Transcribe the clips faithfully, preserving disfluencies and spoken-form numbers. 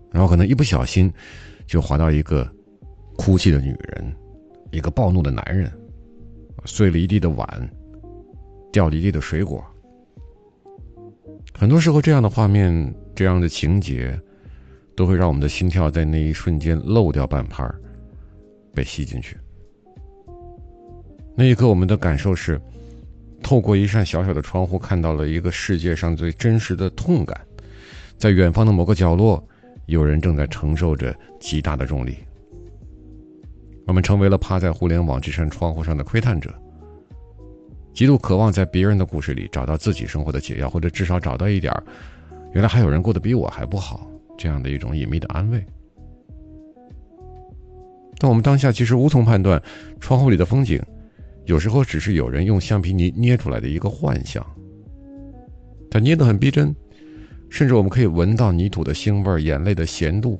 然后可能一不小心就滑到一个哭泣的女人，一个暴怒的男人，碎了一地的碗，掉了一地的水果。很多时候这样的画面，这样的情节都会让我们的心跳在那一瞬间漏掉半拍，被吸进去。那一刻我们的感受是，透过一扇小小的窗户看到了一个世界上最真实的痛感，在远方的某个角落，有人正在承受着极大的重力。我们成为了趴在互联网这扇窗户上的窥探者，极度渴望在别人的故事里找到自己生活的解药，或者至少找到一点原来还有人过得比我还不好这样的一种隐秘的安慰。但我们当下其实无从判断，窗户里的风景有时候只是有人用橡皮泥捏出来的一个幻象，它捏得很逼真，甚至我们可以闻到泥土的腥味、眼泪的咸度。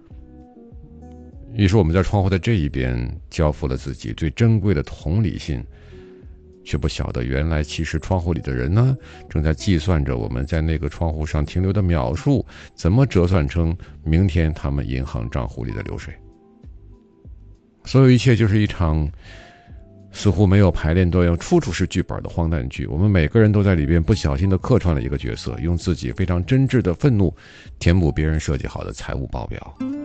于是我们在窗户的这一边交付了自己最珍贵的同理心，却不晓得原来其实窗户里的人呢，正在计算着我们在那个窗户上停留的秒数，怎么折算成明天他们银行账户里的流水。所有一切就是一场似乎没有排练都要处处是剧本的荒诞剧，我们每个人都在里边不小心地客串了一个角色，用自己非常真挚的愤怒填补别人设计好的财务报表。